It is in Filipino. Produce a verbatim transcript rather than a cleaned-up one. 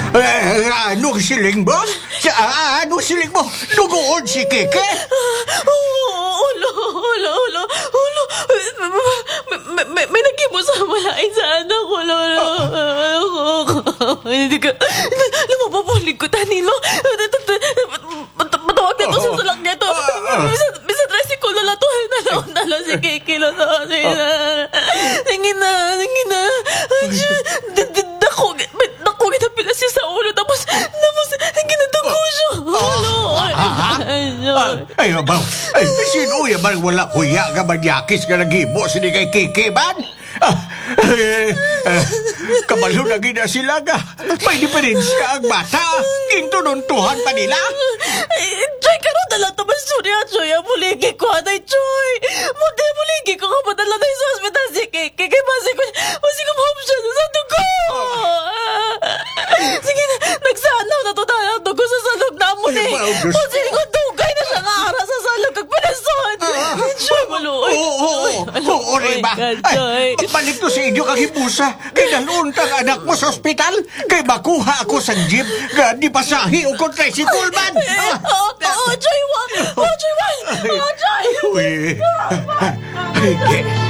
Eh, anong siling mo? Sa, ah, anong siling mo? Dugoon si Keke? Ulo, ulo, ulo, ulo. May, may, may nagkimo sa malain sa anak ko, lolo. Hindi ka, lumapapulig ko, Tanilo. Matawag na ito sa sulak niya ito. Bisa tricycle na lato. Nalaon-nalo si Kiki, lolo. Sige na, sige na. Dako, dako, ginapila siya sa ulo. Tapos, tapos, ginadago siya. Ulo. Ay, abaw. Ay, sino yan man wala kuya ka manyakis ka nag-ibo sini kay Kiki man? Ah, eh, eh, kabalo na gina sila ka. May diferensya ang bata. Gintununtuhan pa nila. Joy, karon na lang taman surya, Joy. Ang muligi ko, anay, Joy. Mundi, muligi ko kapadala na sa hospital si Kiki. Kaya basi ko, basi ko mahom siya sa dugo. Sige na, nagsanaw na to tayo ang dugo sa salog na mo ni. Basi ko, dugay na siya nga ara sa salog kag pinason. Joy, maluoy. Oo, oo, oo, Reba. Ay, balik to sa inyo kagibusa. Kay naloon kang anak mo sa ospital. Kay makuha ako sa jeep. Nga di pasahi o kong tricycle man. Oo, Joy, wa. Oo, Joy, wa. Oo, Joy. Uy. Ay,